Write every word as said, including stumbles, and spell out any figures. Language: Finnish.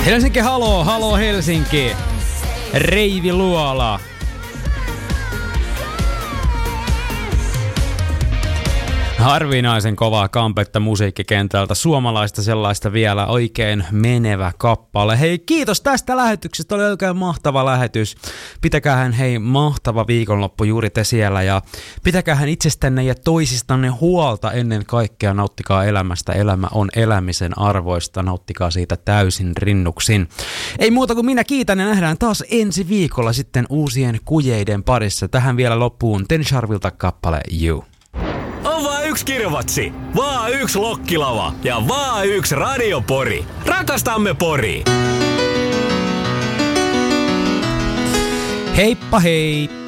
Helsinki, haloo, haloo Helsinki. Reivi Luola. Harvinaisen kovaa kampetta musiikkikentältä, suomalaista sellaista vielä oikein menevä kappale. Hei, kiitos tästä lähetyksestä, oli oikein mahtava lähetys. Pitäkäähän hei mahtava viikonloppu juuri te siellä ja pitäkäähän itsestänne ja toisistanne huolta ennen kaikkea. Nauttikaa elämästä, elämä on elämisen arvoista, nauttikaa siitä täysin rinnuksin. Ei muuta kuin minä kiitän ja nähdään taas ensi viikolla sitten uusien kujeiden parissa. Tähän vielä loppuun Ten Sharvilta kappale You. On vaan yksi kirjovatsi, vaan yksi lokkilava ja vaan yksi radiopori. Rakastamme Pori! Heippa hei!